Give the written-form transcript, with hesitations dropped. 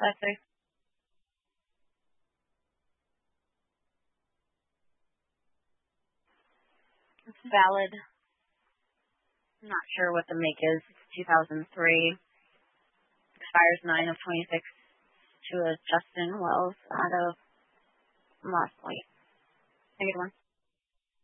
5.3. It's valid. I'm not sure what the make is. It's 2003. Expires 9 of 26 to a Justin Wells out of Moss Point. Have a good one.